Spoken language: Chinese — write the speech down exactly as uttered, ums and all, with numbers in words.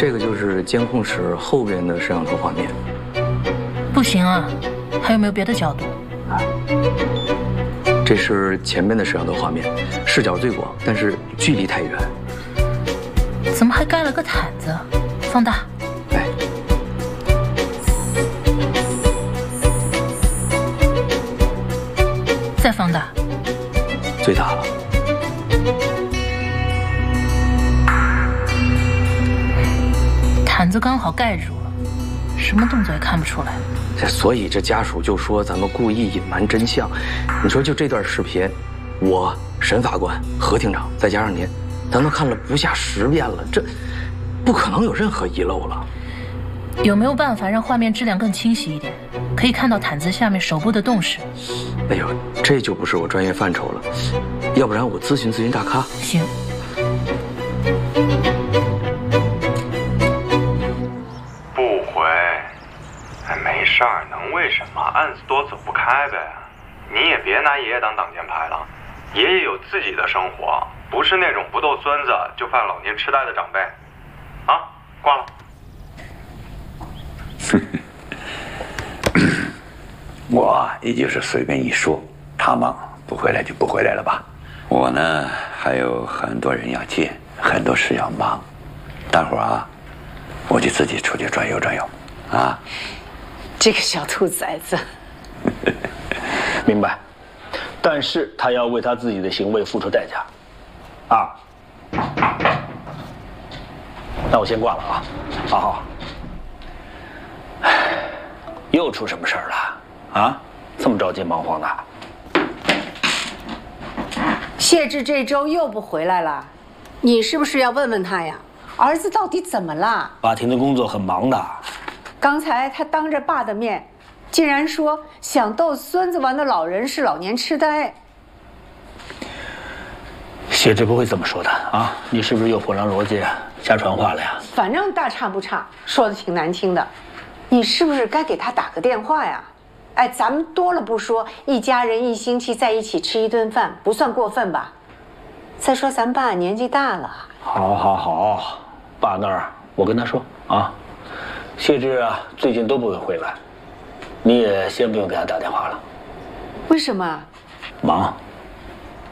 这个就是监控室后边的摄像头画面。 不行啊，还有没有别的角度？ 啊，这是前面的摄像头画面，视角最广，但是距离太远。 怎么还盖了个毯子？放大。 哎。 再放大， 最大了。 毯子刚好盖住了，什么动作也看不出来。 这所以这家属就说咱们故意隐瞒真相。你说就这段视频，我、沈法官、何厅长，再加上您，咱都看了不下十遍了，这不可能有任何遗漏了。 有没有办法让画面质量更清晰一点？可以看到毯子下面手部的动势。 哎呦，这就不是我专业范畴了，要不然我咨询咨询大咖。 行。 不回，哎，没事儿，能为什么？案子多走不开呗。你也别拿爷爷当挡箭牌了，爷爷有自己的生活，不是那种不逗孙子就犯老年痴呆的长辈。啊，挂了。 我也就是随便一说，他忙不回来就不回来了吧。我呢还有很多人要见，很多事要忙，待会儿啊，我就自己出去转悠转悠，啊。 这个小兔崽子， 明白，但是他要为他自己的行为付出代价，啊。那我先挂了啊，好好。又出什么事儿了？啊，这么着急忙慌的。 谢志这周又不回来了，你是不是要问问他呀？儿子到底怎么了？ 爸庭的工作很忙的。 刚才他当着爸的面，竟然说想逗孙子玩的老人是老年痴呆。 谢志不会这么说的啊！你是不是又混乱逻辑，瞎传话了呀？ 反正大差不差，说的挺难听的。你是不是该给他打个电话呀？哎，咱们多了不说，一家人一星期在一起吃一顿饭，不算过分吧？再说咱爸年纪大了。 好，好，好，爸那儿我跟他说啊，谢志啊，最近都不会回来，你也先不用给他打电话了。 为什么？ 忙，